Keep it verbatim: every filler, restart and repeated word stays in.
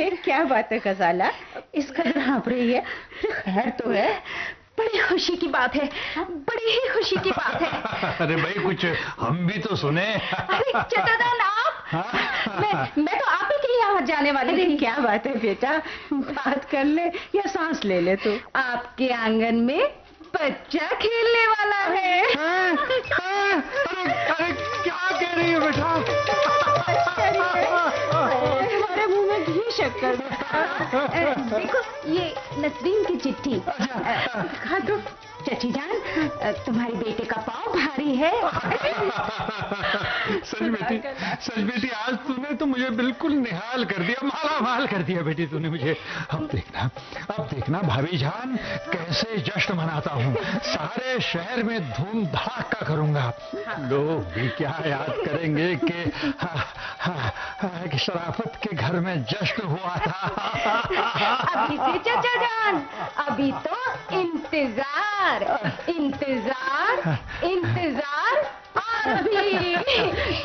अरे क्या बात है गजाला, इस कदर हाँप रही है? खैर तो है? बड़ी खुशी की बात है, बड़ी ही खुशी की बात है। अरे भाई कुछ हम भी तो सुने। अरे चटोदान आप, मैं मैं तो आप ही के यहाँ जाने वाली थी। क्या बात है बेटा, बात कर ले या सांस ले ले तू। आपके आंगन में बच्चा खेलने वाला है। अरे, अरे क्या कह रही है बेटा? तुम्हारे मुंह में घी शक्कर। देखो ये नसरीन की चिट्ठी। खा दो। चची जान, तुम्हारे बेटे का पाँव भारी है। सच बेटी, सच बेटी, आज तूने तो मुझे बिल्कुल निहाल कर दिया, माला माल कर दिया बेटी तूने मुझे। अब देखना, अब देखना भाभी जान कैसे जश्न मनाता हूँ। सारे शहर में धूम धड़ाका करूंगा। लोग भी क्या याद करेंगे कि हा, हा, हा, कि शराफत के घर में जश्न हुआ था। अभी से चचा जान, अभी तो इंतजार इंतजार इंतजार।